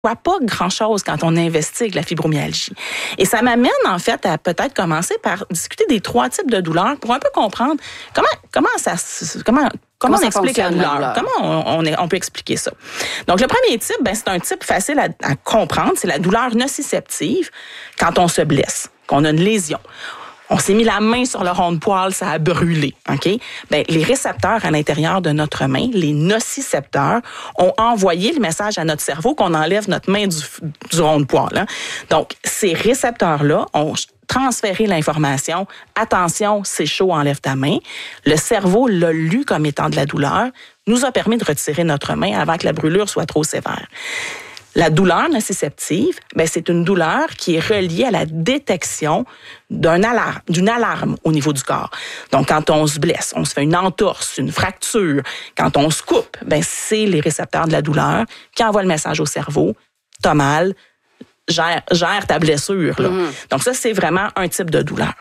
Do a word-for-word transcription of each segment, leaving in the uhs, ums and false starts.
voit pas grand-chose quand on investigue la fibromyalgie. Et ça m'amène, en fait, à peut-être commencer par discuter des trois types de douleurs pour un peu comprendre comment, comment ça, comment, comment, comment on explique la douleur. la douleur. Comment on, on, on peut expliquer ça. Donc, le premier type, ben, c'est un type facile à, à comprendre. C'est la douleur nociceptive quand on se blesse, qu'on a une lésion. On s'est mis la main sur le rond de poil, ça a brûlé, OK? Ben, les récepteurs à l'intérieur de notre main, les nocicepteurs, ont envoyé le message à notre cerveau qu'on enlève notre main du, du rond de poil. Hein? Donc, ces récepteurs-là ont transféré l'information. Attention, c'est chaud, enlève ta main. Le cerveau l'a lu comme étant de la douleur, nous a permis de retirer notre main avant que la brûlure soit trop sévère. La douleur nociceptive, ben c'est une douleur qui est reliée à la détection d'un alarme, d'une alarme au niveau du corps. Donc, quand on se blesse, on se fait une entorse, une fracture, quand on se coupe, ben c'est les récepteurs de la douleur qui envoient le message au cerveau. T'as mal, gère, gère ta blessure. Là. Mmh. Donc, ça, c'est vraiment un type de douleur.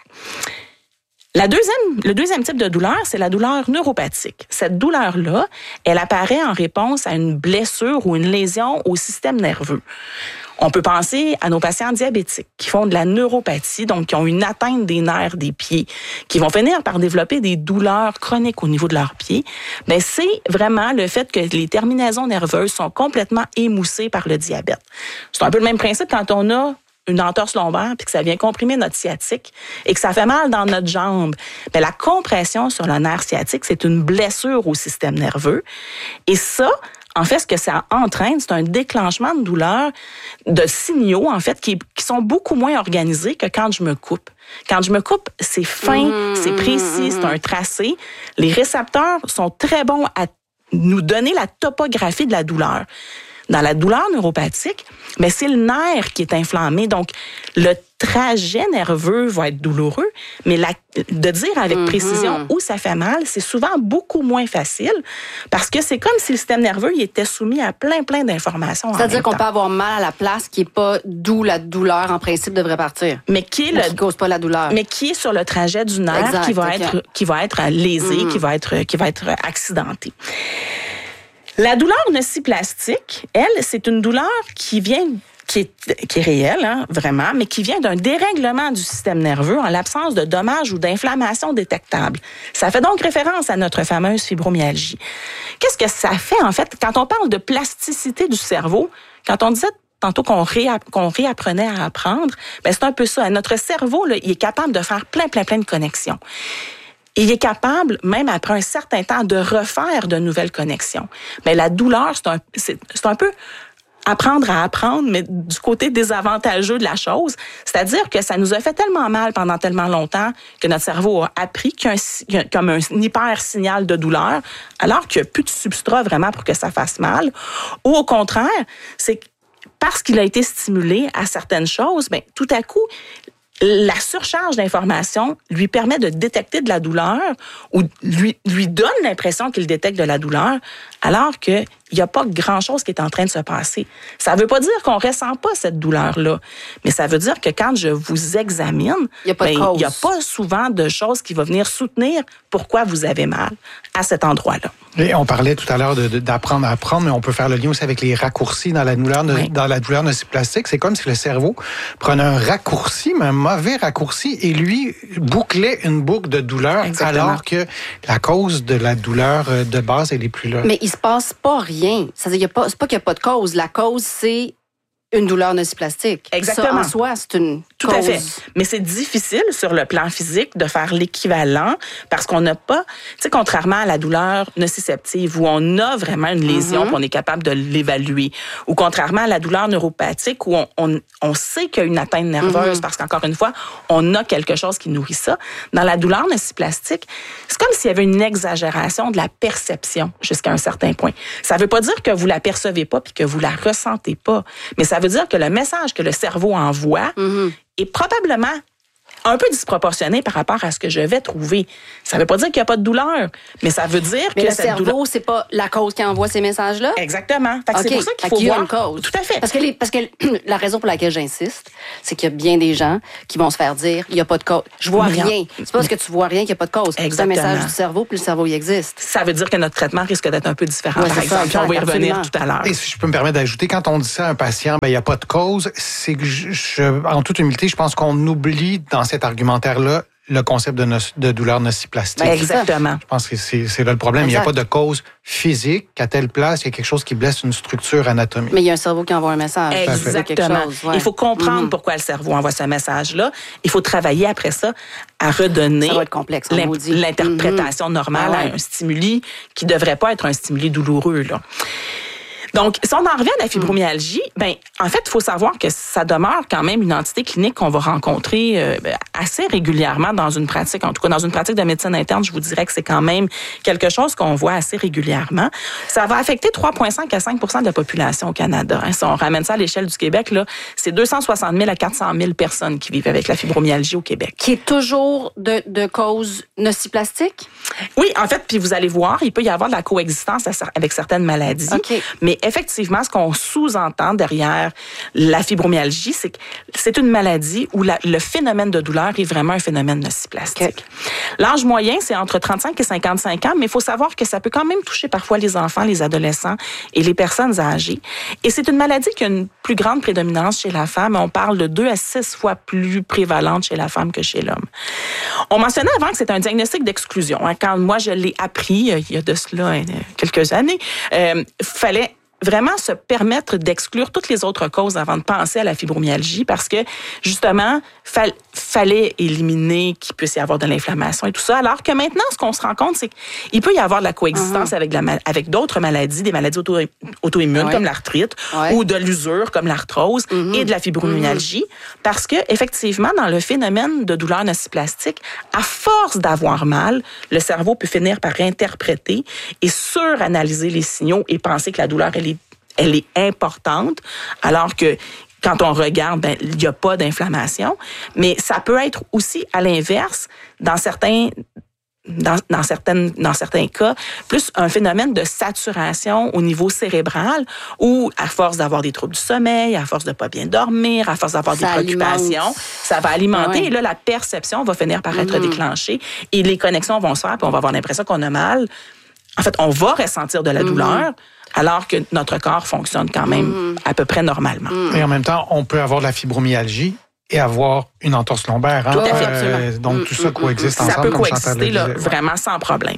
La deuxième, le deuxième type de douleur, c'est la douleur neuropathique. Cette douleur-là, elle apparaît en réponse à une blessure ou une lésion au système nerveux. On peut penser à nos patients diabétiques qui font de la neuropathie, donc qui ont une atteinte des nerfs des pieds, qui vont finir par développer des douleurs chroniques au niveau de leurs pieds. Bien, c'est vraiment le fait que les terminaisons nerveuses sont complètement émoussées par le diabète. C'est un peu le même principe quand on a une entorse lombaire, puis que ça vient comprimer notre sciatique et que ça fait mal dans notre jambe. Bien, la compression sur le nerf sciatique, c'est une blessure au système nerveux. Et ça, en fait, ce que ça entraîne, c'est un déclenchement de douleur, de signaux, en fait, qui, qui sont beaucoup moins organisés que quand je me coupe. Quand je me coupe, c'est fin, mmh, c'est précis, mmh. c'est un tracé. Les récepteurs sont très bons à nous donner la topographie de la douleur. Dans la douleur neuropathique, mais c'est le nerf qui est inflammé. Donc, le trajet nerveux va être douloureux, mais la, de dire avec mm-hmm. précision où ça fait mal, c'est souvent beaucoup moins facile parce que c'est comme si le système nerveux il était soumis à plein, plein d'informations. C'est-à-dire qu'on peut avoir mal à la place qui n'est pas d'où la douleur, en principe, devrait partir. Mais qui ne cause pas la douleur. Mais qui est sur le trajet du nerf exact, qui va okay. être qui va être lésé, mm-hmm. qui va être qui va être accidenté. La douleur nociplastique, elle, c'est une douleur qui vient, qui est, qui est réelle, hein, vraiment, mais qui vient d'un dérèglement du système nerveux en l'absence de dommages ou d'inflammation détectables. Ça fait donc référence à notre fameuse fibromyalgie. Qu'est-ce que ça fait, en fait, quand on parle de plasticité du cerveau, quand on disait tantôt qu'on, réapp- qu'on réapprenait à apprendre, ben c'est un peu ça. Notre cerveau, là, il est capable de faire plein, plein, plein de connexions. Il est capable, même après un certain temps, de refaire de nouvelles connexions. Mais la douleur, c'est un, c'est, c'est un peu apprendre à apprendre, mais du côté désavantageux de la chose. C'est-à-dire que ça nous a fait tellement mal pendant tellement longtemps que notre cerveau a appris qu'il y a un, comme un hyper signal de douleur, alors qu'il n'y a plus de substrat vraiment pour que ça fasse mal. Ou au contraire, c'est parce qu'il a été stimulé à certaines choses, bien, tout à coup, la surcharge d'informations lui permet de détecter de la douleur ou lui, lui donne l'impression qu'il détecte de la douleur alors qu'il n'y a pas grand-chose qui est en train de se passer. Ça ne veut pas dire qu'on ne ressent pas cette douleur-là, mais ça veut dire que quand je vous examine, il n'y a pas souvent de choses qui vont venir soutenir pourquoi vous avez mal à cet endroit-là. Et on parlait tout à l'heure de, de, d'apprendre à apprendre, mais on peut faire le lien aussi avec les raccourcis dans la douleur, oui. dans la douleur nociplastique. C'est comme si le cerveau prenait un raccourci, mais un mauvais raccourci, et lui bouclait une boucle de douleur, exactement. Alors que la cause de la douleur de base, elle est plus là. Mais il se passe pas rien. C'est-à-dire, il y a pas, c'est pas qu'il n'y a pas de cause. La cause, c'est une douleur nociplastique. Exactement. Ça, en soi, c'est une Tout cause. à fait. Mais c'est difficile sur le plan physique de faire l'équivalent parce qu'on n'a pas, tu sais, contrairement à la douleur nociceptive où on a vraiment une lésion, mm-hmm. puis on est capable de l'évaluer, ou contrairement à la douleur neuropathique où on, on, on sait qu'il y a une atteinte nerveuse mm-hmm. parce qu'encore une fois, on a quelque chose qui nourrit ça. Dans la douleur nociplastique, c'est comme s'il y avait une exagération de la perception jusqu'à un certain point. Ça veut pas dire que vous la percevez pas puis que vous la ressentez pas, mais ça Ça veut dire que le message que le cerveau envoie mm-hmm. est probablement un peu disproportionné par rapport à ce que je vais trouver. Ça veut pas dire qu'il n'y a pas de douleur, mais ça veut dire mais que le cette cerveau, douleur... c'est pas la cause qui envoie ces messages-là? Exactement. Fait que okay. C'est pour ça qu'il faut qu'il y a voir... une cause. Tout à fait. Parce que, les, parce que la raison pour laquelle j'insiste, c'est qu'il y a bien des gens qui vont se faire dire il n'y a pas de cause. Je vois mais rien. C'est pas parce que tu vois rien qu'il n'y a pas de cause. Exactement. C'est un message du cerveau, puis le cerveau, il existe. Ça veut dire que notre traitement risque d'être un peu différent, ouais, par exemple. Ça, exact, on va y revenir absolument. tout à l'heure. Et si je peux me permettre d'ajouter, quand on dit ça à un patient, ben il n'y a pas de cause, c'est que, je, je, en toute humilité, je pense qu'on oublie dans cet argumentaire-là le concept de, no, de douleur nociplastique. Ben exactement. Je pense que c'est, c'est là le problème. Exact. Il n'y a pas de cause physique qu'à telle place, il y a quelque chose qui blesse une structure anatomique. Mais il y a un cerveau qui envoie un message. Exactement. Chose, ouais. Il faut comprendre mm-hmm. pourquoi le cerveau envoie ce message-là. Il faut travailler après ça à redonner ça va être complexe, l'in- l'interprétation mm-hmm. normale ah ouais. à un stimuli qui ne devrait pas être un stimuli douloureux, là. Donc, si on en revient à la fibromyalgie, ben, en fait, il faut savoir que ça demeure quand même une entité clinique qu'on va rencontrer euh, assez régulièrement dans une pratique. En tout cas, dans une pratique de médecine interne, je vous dirais que c'est quand même quelque chose qu'on voit assez régulièrement. Ça va affecter trois virgule cinq à cinq pour cent de la population au Canada. Hein. Si on ramène ça à l'échelle du Québec, là, c'est deux cent soixante mille à quatre cent mille personnes qui vivent avec la fibromyalgie au Québec. Qui est toujours de, de cause nociplastique? Oui, en fait, puis vous allez voir, il peut y avoir de la coexistence avec certaines maladies. Okay. Mais effectivement, ce qu'on sous-entend derrière la fibromyalgie, c'est que c'est une maladie où la, le phénomène de douleur est vraiment un phénomène nociplastique. Okay. L'âge moyen, c'est entre trente-cinq et cinquante-cinq ans, mais il faut savoir que ça peut quand même toucher parfois les enfants, les adolescents et les personnes âgées. Et c'est une maladie qui a une plus grande prédominance chez la femme. On parle de deux à six fois plus prévalente chez la femme que chez l'homme. On mentionnait avant que c'est un diagnostic d'exclusion. Quand moi, je l'ai appris, il y a de cela quelques années, euh, fallait vraiment se permettre d'exclure toutes les autres causes avant de penser à la fibromyalgie parce que, justement, fall, fallait éliminer qu'il puisse y avoir de l'inflammation et tout ça. Alors que maintenant, ce qu'on se rend compte, c'est qu'il peut y avoir de la coexistence uh-huh. avec, la, avec d'autres maladies, des maladies auto, auto-immunes ouais. comme l'arthrite ouais. ou de l'usure comme l'arthrose uh-huh. et de la fibromyalgie uh-huh. parce que, effectivement, dans le phénomène de douleur nociplastique, à force d'avoir mal, le cerveau peut finir par interpréter et suranalyser les signaux et penser que la douleur, elle est elle est importante, alors que quand on regarde, ben, il n'y a pas d'inflammation. Mais ça peut être aussi à l'inverse, dans certains, dans, dans, certaines, dans certains cas, plus un phénomène de saturation au niveau cérébral, où à force d'avoir des troubles du sommeil, à force de ne pas bien dormir, à force d'avoir ça des préoccupations, alimente. Ça va alimenter. Ah ouais. Et là, la perception va finir par être mm-hmm. déclenchée et les connexions vont se faire, puis on va avoir l'impression qu'on a mal. En fait, on va ressentir de la mm-hmm. douleur, alors que notre corps fonctionne quand même mmh. à peu près normalement. Mmh. Et en même temps, on peut avoir de la fibromyalgie et avoir une entorse lombaire. Hein? Tout à fait, absolument. Euh, donc, mmh. tout ça coexiste ça ensemble. Ça peut comme coexister là, vraiment sans problème.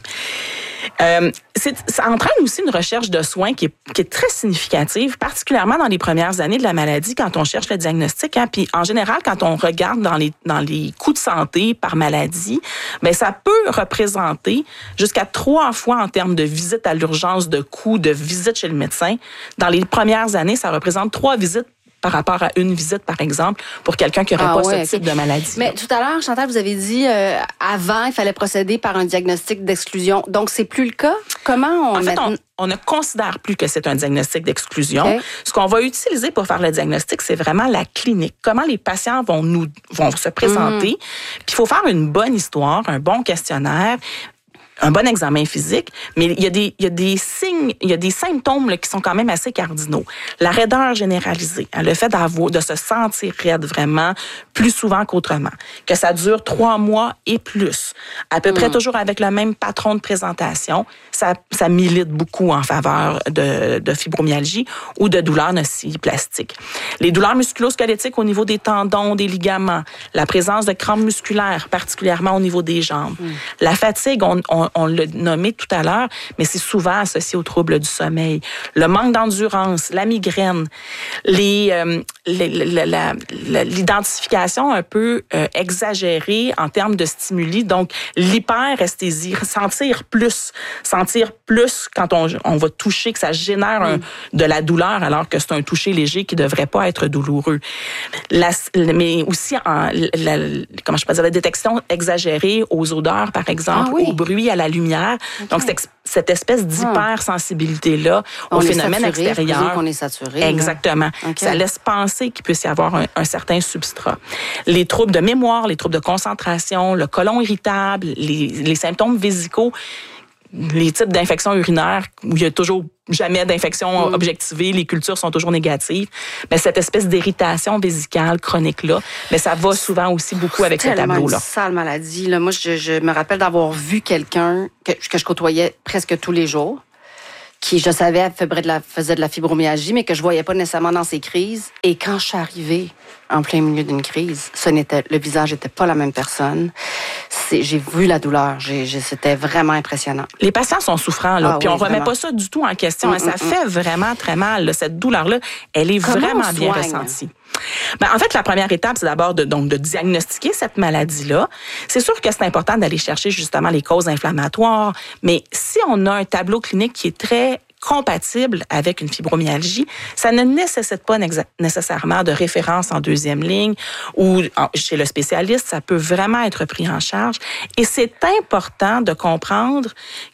Euh, c'est, ça entraîne aussi une recherche de soins qui est, qui est très significative, particulièrement dans les premières années de la maladie, quand on cherche le diagnostic. Hein, puis en général, quand on regarde dans les, dans les coûts de santé par maladie, ben ça peut représenter jusqu'à trois fois en termes de visites à l'urgence, de coûts, de visites chez le médecin. Dans les premières années, ça représente trois visites par rapport à une visite, par exemple, pour quelqu'un qui n'aurait ah, pas ouais, ce type okay. de maladie. Mais tout à l'heure, Chantal, vous avez dit, euh, avant, il fallait procéder par un diagnostic d'exclusion. Donc, c'est plus le cas? Comment on... En fait, on, on ne considère plus que c'est un diagnostic d'exclusion. Okay. Ce qu'on va utiliser pour faire le diagnostic, c'est vraiment la clinique. Comment les patients vont, nous, vont se présenter. Mm. Puis, il faut faire une bonne histoire, un bon questionnaire, un bon examen physique, mais il y a des, il y a des signes, il y a des symptômes là, qui sont quand même assez cardinaux. La raideur généralisée, hein, le fait d'avoir, de se sentir raide vraiment plus souvent qu'autrement, que ça dure trois mois et plus, à peu mmh. près toujours avec le même patron de présentation, ça, ça milite beaucoup en faveur de, de fibromyalgie ou de douleurs nociplastiques. Les douleurs musculo-squelettiques au niveau des tendons, des ligaments, la présence de crampes musculaires, particulièrement au niveau des jambes, mmh. la fatigue, on, on On l'a nommé tout à l'heure, mais c'est souvent associé aux troubles du sommeil. Le manque d'endurance, la migraine, les, euh, les, la, la, la, l'identification un peu euh, exagérée en termes de stimuli, donc l'hyperesthésie, sentir plus, sentir plus quand on, on va toucher, que ça génère un, de la douleur alors que c'est un toucher léger qui ne devrait pas être douloureux. La, mais aussi, en, la, comment je peux dire, la détection exagérée aux odeurs, par exemple, ah oui. au bruit, à la lumière. Okay. Donc, c'est cette espèce d'hypersensibilité-là on au phénomène saturé, extérieur. On est saturé. Exactement. Okay. Ça laisse penser qu'il puisse y avoir un, un certain substrat. Les troubles de mémoire, les troubles de concentration, le côlon irritable, les, les symptômes vésicaux, les types d'infections urinaires où il y a toujours jamais d'infection mm. objectivée, les cultures sont toujours négatives, mais cette espèce d'irritation vésicale chronique-là, mais ça va souvent aussi beaucoup avec ce tableau-là. C'est une sale maladie. Là. Moi, je, je me rappelle d'avoir vu quelqu'un que, que je côtoyais presque tous les jours, qui, je savais, faisait de, la, faisait de la fibromyalgie, mais que je voyais pas nécessairement dans ses crises. Et quand je suis arrivée en plein milieu d'une crise, ce n'était, le visage n'était pas la même personne. C'est, j'ai vu la douleur. J'ai, j'ai, c'était vraiment impressionnant. Les patients sont souffrants, là. Ah, puis oui, on remet vraiment. pas ça du tout en question. Mm, hein, ça mm, fait vraiment très mal, là. Cette douleur-là, elle est Comment vraiment on bien soigne? ressentie. Ben, en fait, la première étape, c'est d'abord de, donc, de diagnostiquer cette maladie-là. C'est sûr que c'est important d'aller chercher justement les causes inflammatoires, mais si on a un tableau clinique qui est très compatible avec une fibromyalgie, ça ne nécessite pas nécessairement de référence en deuxième ligne ou chez le spécialiste, ça peut vraiment être pris en charge. Et c'est important de comprendre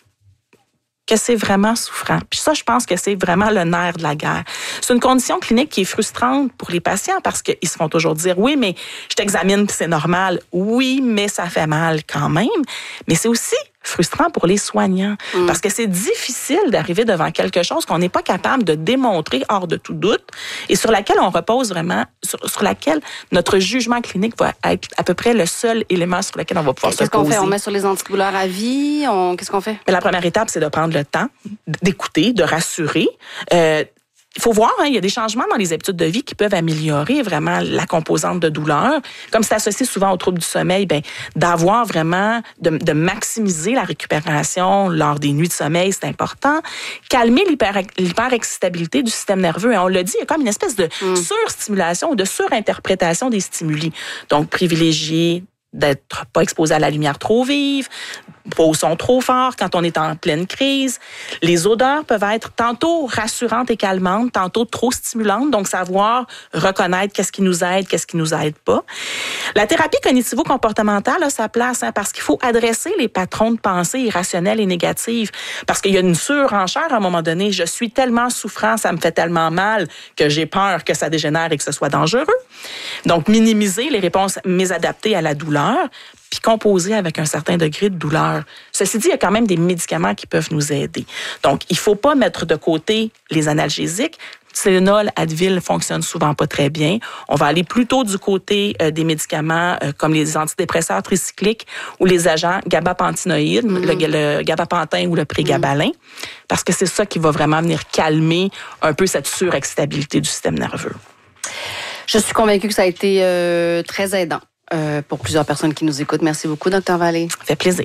que c'est vraiment souffrant. Puis ça, je pense que c'est vraiment le nerf de la guerre. C'est une condition clinique qui est frustrante pour les patients parce qu'ils se font toujours dire, oui, mais je t'examine puis c'est normal. Oui, mais ça fait mal quand même. Mais c'est aussi frustrant pour les soignants mm. parce que c'est difficile d'arriver devant quelque chose qu'on n'est pas capable de démontrer hors de tout doute et sur laquelle on repose vraiment, sur, sur laquelle notre jugement clinique va être à peu près le seul élément sur lequel on va pouvoir Qu'est-ce se poser. Qu'est-ce qu'on fait? On met sur les antidouleurs à vie? On... Qu'est-ce qu'on fait? Mais la première étape, c'est de prendre le temps d'écouter, de rassurer. Euh, Il faut voir, hein, il y a des changements dans les habitudes de vie qui peuvent améliorer vraiment la composante de douleur. Comme c'est associé souvent aux troubles du sommeil, ben d'avoir vraiment, de, de maximiser la récupération lors des nuits de sommeil, c'est important. Calmer l'hyper, l'hyperexcitabilité du système nerveux. Et on l'a dit, il y a comme une espèce de mm. surstimulation ou de surinterprétation des stimuli. Donc, privilégier d'être pas exposé à la lumière trop vive, pas au son trop fort quand on est en pleine crise. Les odeurs peuvent être tantôt rassurantes et calmantes, tantôt trop stimulantes, donc savoir reconnaître qu'est-ce qui nous aide, qu'est-ce qui nous aide pas. La thérapie cognitivo-comportementale a sa place, hein, parce qu'il faut adresser les patrons de pensée irrationnels et négatifs, parce qu'il y a une surenchère à un moment donné. Je suis tellement souffrant, ça me fait tellement mal que j'ai peur que ça dégénère et que ce soit dangereux. Donc, minimiser les réponses mésadaptées à la douleur, puis composer avec un certain degré de douleur. Ceci dit, il y a quand même des médicaments qui peuvent nous aider. Donc, il ne faut pas mettre de côté les analgésiques. Tylenol, Advil fonctionne souvent pas très bien. On va aller plutôt du côté euh, des médicaments euh, comme les antidépresseurs tricycliques ou les agents gabapentinoïdes, mm-hmm. le, le gabapentin ou le prégabalin, mm-hmm. parce que c'est ça qui va vraiment venir calmer un peu cette surexcitabilité du système nerveux. Je suis convaincue que ça a été euh, très aidant. Euh, pour plusieurs personnes qui nous écoutent. Merci beaucoup, docteur Vallée. Ça fait plaisir.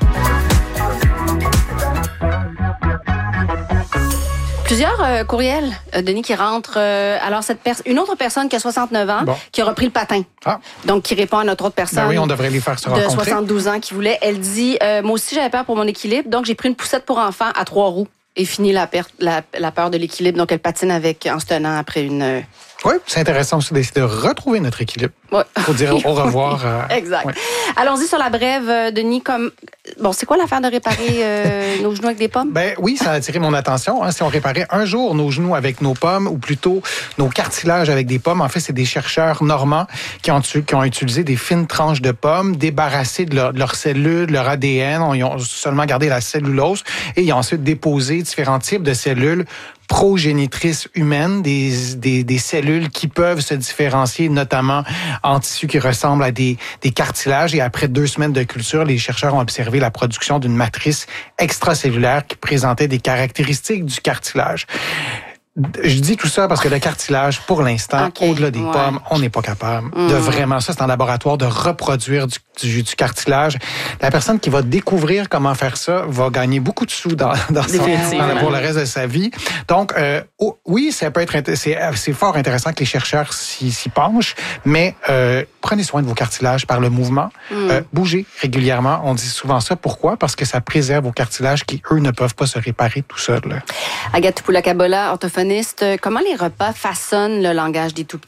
Plusieurs euh, courriels, euh, Denis, qui rentrent. Euh, alors, cette pers- une autre personne qui a soixante-neuf ans, bon. qui a repris le patin. Ah. Donc, qui répond à notre autre personne. Ben oui, on devrait les faire se rencontrer. De soixante-douze ans qui voulait. Elle dit, euh, moi aussi, j'avais peur pour mon équilibre, donc j'ai pris une poussette pour enfants à trois roues et fini la, perte, la, la peur de l'équilibre. Donc, elle patine avec, en se tenant après une... Euh, Oui, c'est intéressant aussi d'essayer de retrouver notre équilibre. Ouais. Pour dire au revoir. Euh, exact. Ouais. Allons-y sur la brève, euh, Denis. Comme bon, c'est quoi l'affaire de réparer euh, nos genoux avec des pommes? Ben oui, ça a attiré mon attention. Hein. Si on réparait un jour nos genoux avec nos pommes, ou plutôt nos cartilages avec des pommes, en fait, c'est des chercheurs normands qui ont, qui ont utilisé des fines tranches de pommes, débarrassées de, leur, de leurs cellules, de leur A D N. Ils ont seulement gardé la cellulose et ils ont ensuite déposé différents types de cellules progénitrices humaines, des, des, des cellules qui peuvent se différencier, notamment en tissus qui ressemblent à des, des cartilages. Et après deux semaines de culture, les chercheurs ont observé la production d'une matrice extracellulaire qui présentait des caractéristiques du cartilage. Je dis tout ça parce que le cartilage, pour l'instant, okay, au-delà des ouais. pommes, on n'est pas capable mmh. de vraiment, ça c'est en laboratoire, de reproduire du, du, du cartilage. La personne qui va découvrir comment faire ça va gagner beaucoup de sous dans, dans son, dans, pour le reste de sa vie. Donc, euh, oh, oui, ça peut être, c'est, c'est fort intéressant que les chercheurs s'y, s'y penchent, mais euh, prenez soin de vos cartilages par le mouvement. Mmh. Euh, bougez régulièrement. On dit souvent ça. Pourquoi? Parce que ça préserve vos cartilages qui, eux, ne peuvent pas se réparer tout seuls. Agathe Poulakabola, orthophoniste, comment les repas façonnent le langage des tout-petits?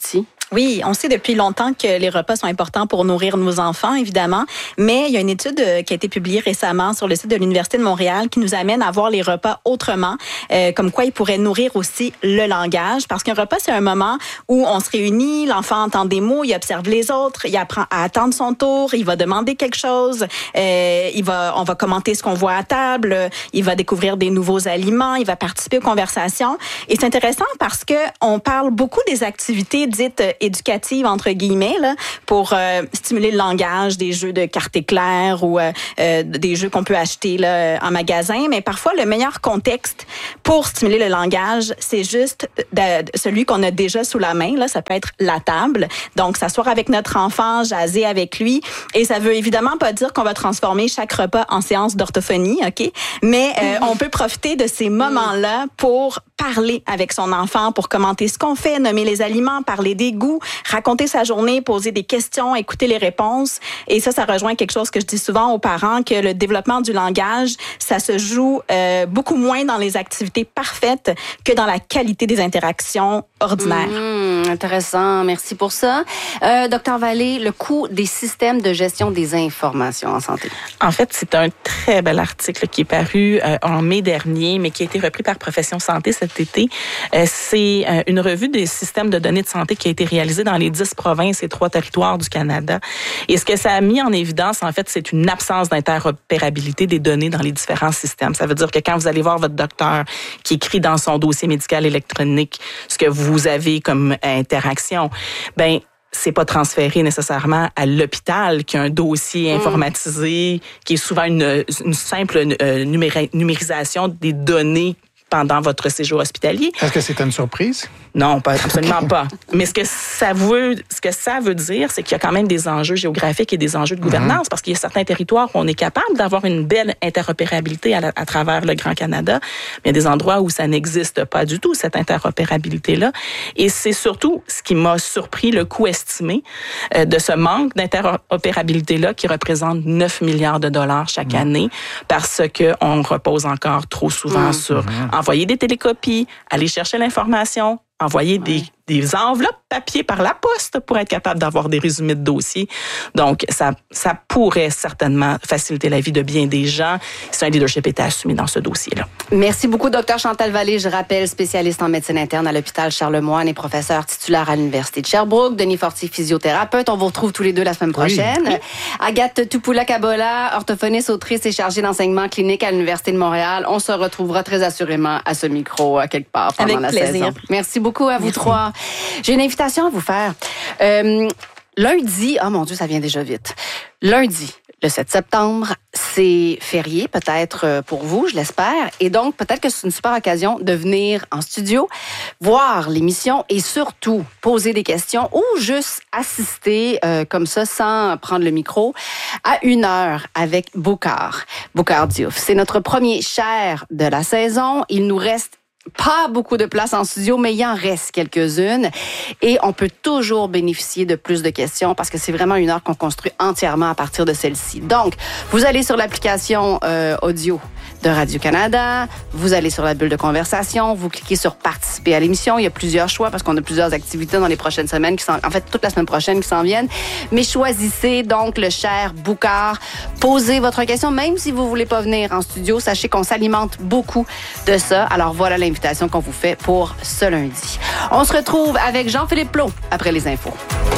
Oui, on sait depuis longtemps que les repas sont importants pour nourrir nos enfants, évidemment, mais il y a une étude qui a été publiée récemment sur le site de l'Université de Montréal qui nous amène à voir les repas autrement, euh, comme quoi ils pourraient nourrir aussi le langage, parce qu'un repas, c'est un moment où on se réunit, l'enfant entend des mots, il observe les autres, il apprend à attendre son tour, il va demander quelque chose, euh, il va, on va commenter ce qu'on voit à table, il va découvrir des nouveaux aliments, il va participer aux conversations. Et c'est intéressant parce que on parle beaucoup des activités dites éducatives, entre guillemets, là, pour euh, stimuler le langage, des jeux de cartes éclairs ou euh, euh, des jeux qu'on peut acheter là, en magasin. Mais parfois, le meilleur contexte pour stimuler le langage, c'est juste de, de celui qu'on a déjà sous la main. Là, ça peut être la table. Donc, s'asseoir avec notre enfant, jaser avec lui. Et ça veut évidemment pas dire qu'on va transformer chaque repas en séance d'orthophonie, OK? Mais euh, on peut profiter de ces moments-là pour parler avec son enfant, pour commenter ce qu'on fait, nommer les aliments, parler des goûts, raconter sa journée, poser des questions, écouter les réponses. Et ça, ça rejoint quelque chose que je dis souvent aux parents, que le développement du langage, ça se joue euh, beaucoup moins dans les activités parfaites que dans la qualité des interactions ordinaires. Mmh, intéressant, merci pour ça. Euh, Docteur Vallée, le coût des systèmes de gestion des informations en santé. En fait, c'est un très bel article qui est paru euh, en mai dernier, mais qui a été repris par Profession Santé cet été. Euh, c'est euh, une revue des systèmes de données de santé qui a été réalisée dans les dix provinces et trois territoires du Canada. Et ce que ça a mis en évidence, en fait, c'est une absence d'interopérabilité des données dans les différents systèmes. Ça veut dire que quand vous allez voir votre docteur qui écrit dans son dossier médical électronique ce que vous avez comme interaction, ben c'est pas transféré nécessairement à l'hôpital qui a un dossier informatisé, mmh. qui est souvent une, une simple euh, numéri- numérisation des données pendant votre séjour hospitalier. Est-ce que c'est une surprise? Non, pas, absolument pas. Mais ce que ça veut, ce que ça veut dire, c'est qu'il y a quand même des enjeux géographiques et des enjeux de gouvernance, mm-hmm. parce qu'il y a certains territoires où on est capable d'avoir une belle interopérabilité à, la, à travers le Grand Canada, mais il y a des endroits où ça n'existe pas du tout, cette interopérabilité-là. Et c'est surtout ce qui m'a surpris, le coût estimé euh, de ce manque d'interopérabilité-là qui représente neuf milliards de dollars chaque mm-hmm. année, parce qu'on repose encore trop souvent mm-hmm. sur envoyer des télécopies, aller chercher l'information, envoyer ouais. des, des enveloppes papier par la poste pour être capable d'avoir des résumés de dossiers. Donc, ça, ça pourrait certainement faciliter la vie de bien des gens si un leadership était assumé dans ce dossier-là. Merci beaucoup, Dr Chantal Vallée. Je rappelle, spécialiste en médecine interne à l'hôpital Charlemagne et professeur titulaire à l'Université de Sherbrooke. Denis Fortier, physiothérapeute. On vous retrouve tous les deux la semaine prochaine. Oui. Agathe Tupoula-Kabola, orthophoniste, autrice et chargée d'enseignement clinique à l'Université de Montréal. On se retrouvera très assurément à ce micro, à quelque part, pendant Avec la plaisir. saison. Merci beaucoup à vous Merci. trois. J'ai une invitation à vous faire. Euh, lundi, oh mon Dieu, ça vient déjà vite. Lundi, le sept septembre, c'est férié peut-être pour vous, je l'espère. Et donc, peut-être que c'est une super occasion de venir en studio, voir l'émission et surtout poser des questions ou juste assister euh, comme ça, sans prendre le micro, à une heure avec Boucard. Boucard Diouf. C'est notre premier chair de la saison. Il nous reste pas beaucoup de place en studio, mais il en reste quelques-unes. Et on peut toujours bénéficier de plus de questions parce que c'est vraiment une heure qu'on construit entièrement à partir de celle-ci. Donc, vous allez sur l'application euh, audio de Radio-Canada, vous allez sur la bulle de conversation, vous cliquez sur participer à l'émission. Il y a plusieurs choix parce qu'on a plusieurs activités dans les prochaines semaines, qui s'en, en fait, toute la semaine prochaine qui s'en viennent. Mais choisissez donc le cher Boucard. Posez votre question, même si vous voulez pas venir en studio. Sachez qu'on s'alimente beaucoup de ça. Alors voilà l'invitation qu'on vous fait pour ce lundi. On se retrouve avec Jean-Philippe Plot après les infos.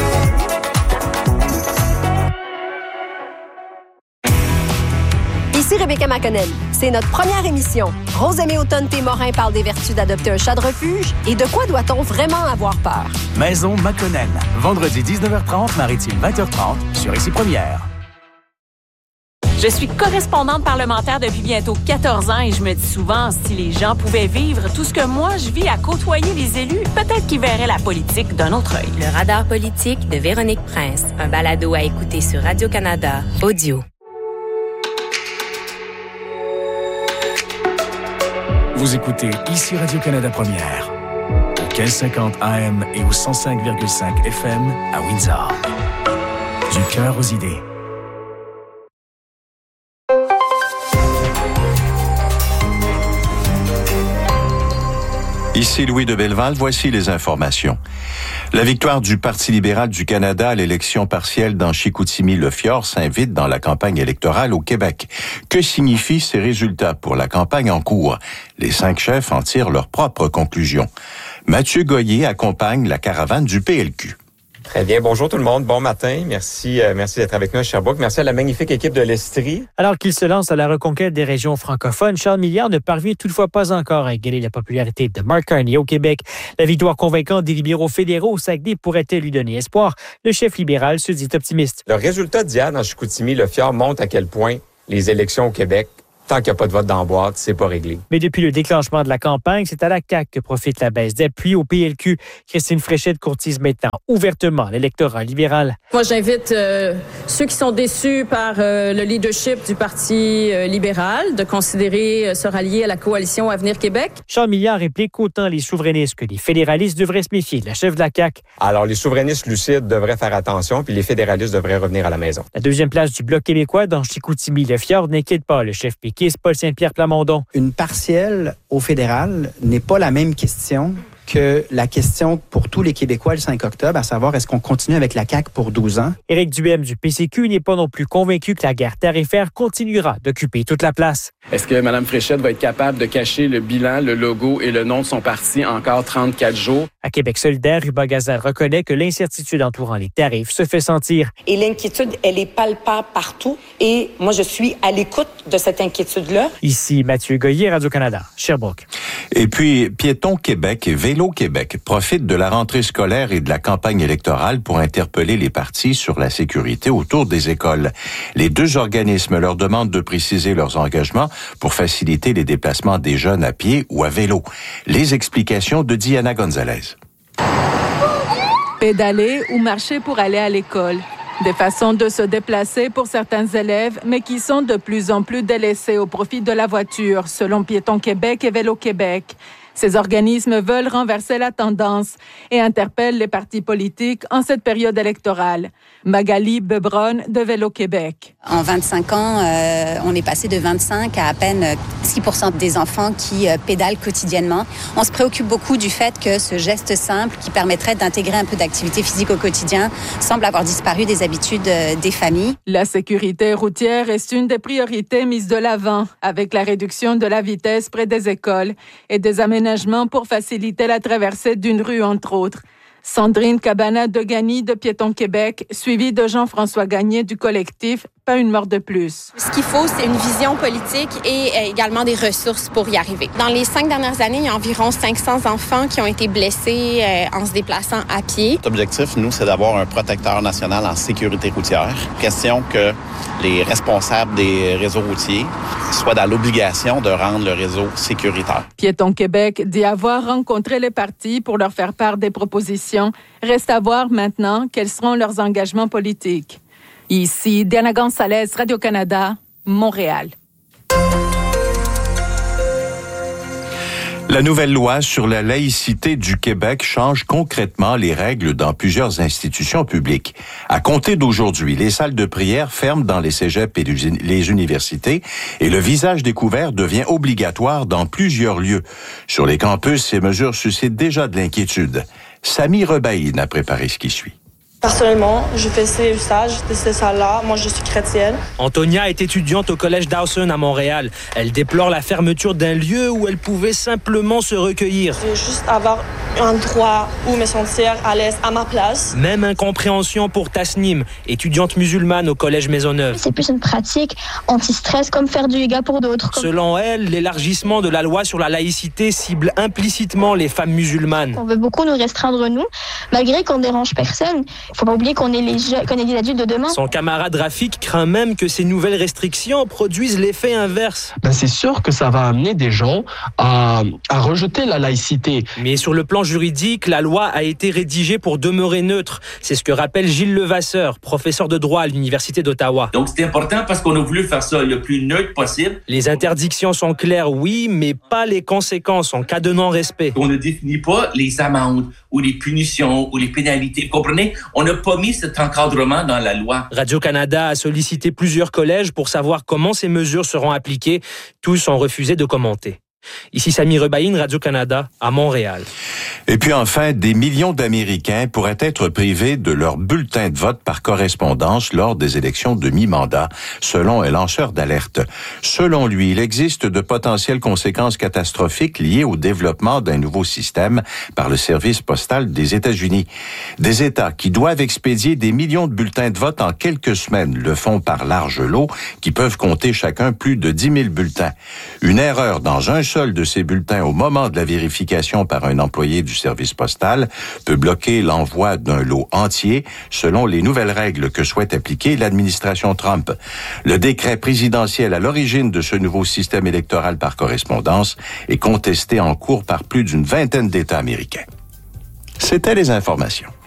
Ici Rebecca McConnell. C'est notre première émission. Rosemée Automne-Morin parle des vertus d'adopter un chat de refuge et de quoi doit-on vraiment avoir peur. Maison McConnell. Vendredi dix-neuf heures trente, Maritime vingt heures trente, sur Ici Première. Je suis correspondante parlementaire depuis bientôt quatorze ans et je me dis souvent, si les gens pouvaient vivre tout ce que moi je vis à côtoyer les élus, peut-être qu'ils verraient la politique d'un autre œil. Le radar politique de Véronique Prince, un balado à écouter sur Radio-Canada, audio. Vous écoutez Ici Radio-Canada Première, au quinze cinquante A M et au cent cinq virgule cinq F M à Windsor. Du cœur aux idées. Ici Louis de Belleval, voici les informations. La victoire du Parti libéral du Canada à l'élection partielle dans Chicoutimi-Le-Fjord s'invite dans la campagne électorale au Québec. Que signifient ces résultats pour la campagne en cours? Les cinq chefs en tirent leurs propres conclusions. Mathieu Goyer accompagne la caravane du P L Q. Très bien. Bonjour tout le monde. Bon matin. Merci, euh, merci d'être avec nous à Sherbrooke. Merci à la magnifique équipe de l'Estrie. Alors qu'il se lance à la reconquête des régions francophones, Charles Milliard ne parvient toutefois pas encore à égaler la popularité de Mark Carney au Québec. La victoire convaincante des libéraux fédéraux au Saguenay pourrait-elle lui donner espoir? Le chef libéral se dit optimiste. Le résultat d'hier dans Chicoutimi-Le-Fjord montre à quel point les élections au Québec, tant qu'il n'y a pas de vote dans la boîte, c'est pas réglé. Mais depuis le déclenchement de la campagne, c'est à la C A Q que profite la baisse d'appui au P L Q. Christine Fréchette courtise maintenant ouvertement l'électorat libéral. Moi, j'invite euh, ceux qui sont déçus par euh, le leadership du Parti euh, libéral de considérer euh, se rallier à la coalition Avenir Québec. Charles Milliard réplique qu'autant les souverainistes que les fédéralistes devraient se méfier de la chef de la C A Q. Alors, les souverainistes lucides devraient faire attention, puis les fédéralistes devraient revenir à la maison. La deuxième place du Bloc québécois dans Chicoutimi-Le-Fjord n'inquiète pas le chef péquiste Paul Saint-Pierre Plamondon. Une partielle au fédéral n'est pas la même question que la question pour tous les Québécois le cinq octobre, à savoir est-ce qu'on continue avec la C A Q pour douze ans? Éric Duhem du P C Q n'est pas non plus convaincu que la guerre tarifaire continuera d'occuper toute la place. Est-ce que Mme Fréchette va être capable de cacher le bilan, le logo et le nom de son parti encore trente-quatre jours? À Québec solidaire, Hubert Gazal reconnaît que l'incertitude entourant les tarifs se fait sentir. Et l'inquiétude, elle est palpable partout. Et moi, je suis à l'écoute de cette inquiétude-là. Ici Mathieu Goyer, Radio-Canada, Sherbrooke. Et puis, Piétons Québec et Vélo Québec profitent de la rentrée scolaire et de la campagne électorale pour interpeller les partis sur la sécurité autour des écoles. Les deux organismes leur demandent de préciser leurs engagements pour faciliter les déplacements des jeunes à pied ou à vélo. Les explications de Diana Gonzalez. Pédaler ou marcher pour aller à l'école. Des façons de se déplacer pour certains élèves, mais qui sont de plus en plus délaissées au profit de la voiture, selon Piétons Québec et Vélo Québec. Ces organismes veulent renverser la tendance et interpellent les partis politiques en cette période électorale. Magali Bebron de Vélo Québec. En vingt-cinq ans, euh, on est passé de vingt-cinq à à peine six pour cent des enfants qui euh, pédalent quotidiennement. On se préoccupe beaucoup du fait que ce geste simple qui permettrait d'intégrer un peu d'activité physique au quotidien semble avoir disparu des habitudes euh, des familles. La sécurité routière est une des priorités mises de l'avant avec la réduction de la vitesse près des écoles et des aménagements pour faciliter la traversée d'une rue, entre autres. Sandrine Cabana de Gagny de Piétons Québec, suivie de Jean-François Gagné du collectif Pas une mort de plus. Ce qu'il faut, c'est une vision politique et également des ressources pour y arriver. Dans les cinq dernières années, il y a environ cinq cents enfants qui ont été blessés en se déplaçant à pied. L'objectif, nous, c'est d'avoir un protecteur national en sécurité routière. Question que les responsables des réseaux routiers soient dans l'obligation de rendre le réseau sécuritaire. Piétons Québec dit avoir rencontré les partis pour leur faire part des propositions. Reste à voir maintenant quels seront leurs engagements politiques. Ici, Diana Gonzalez, Radio-Canada, Montréal. La nouvelle loi sur la laïcité du Québec change concrètement les règles dans plusieurs institutions publiques. À compter d'aujourd'hui, les salles de prière ferment dans les cégeps et les universités et le visage découvert devient obligatoire dans plusieurs lieux. Sur les campus, ces mesures suscitent déjà de l'inquiétude. Samy Rebaïne a préparé ce qui suit. Personnellement, je fais ces usages de ces salles-là. Moi, je suis chrétienne. Antonia est étudiante au collège Dawson à Montréal. Elle déplore la fermeture d'un lieu où elle pouvait simplement se recueillir. Je veux juste avoir un endroit où me sentir à l'aise à ma place. Même incompréhension pour Tasnim, étudiante musulmane au collège Maisonneuve. C'est plus une pratique anti-stress comme faire du yoga pour d'autres. Comme... Selon elle, l'élargissement de la loi sur la laïcité cible implicitement les femmes musulmanes. On veut beaucoup nous restreindre, nous, malgré qu'on ne dérange personne. Il ne faut pas oublier qu'on est, les jeunes, qu'on est des adultes de demain. Son camarade Rafik craint même que ces nouvelles restrictions produisent l'effet inverse. Ben c'est sûr que ça va amener des gens à, à rejeter la laïcité. Mais sur le plan juridique, la loi a été rédigée pour demeurer neutre. C'est ce que rappelle Gilles Levasseur, professeur de droit à l'Université d'Ottawa. Donc c'est important parce qu'on a voulu faire ça le plus neutre possible. Les interdictions sont claires, oui, mais pas les conséquences en cas de non-respect. On ne définit pas les amendes ou les punitions ou les pénalités. Vous comprenez? On n'a pas mis cet encadrement dans la loi. Radio-Canada a sollicité plusieurs collèges pour savoir comment ces mesures seront appliquées. Tous ont refusé de commenter. Ici Sami Rebaïn, Radio-Canada, à Montréal. Et puis enfin, des millions d'Américains pourraient être privés de leur bulletin de vote par correspondance lors des élections de mi-mandat, selon un lanceur d'alerte. Selon lui, il existe de potentielles conséquences catastrophiques liées au développement d'un nouveau système par le service postal des États-Unis. Des États qui doivent expédier des millions de bulletins de vote en quelques semaines le font par large lot, qui peuvent compter chacun plus de dix mille bulletins. Une erreur dans un seul de ces bulletins au moment de la vérification par un employé du service postal peut bloquer l'envoi d'un lot entier selon les nouvelles règles que souhaite appliquer l'administration Trump. Le décret présidentiel à l'origine de ce nouveau système électoral par correspondance est contesté en cours par plus d'une vingtaine d'États américains. C'était les informations.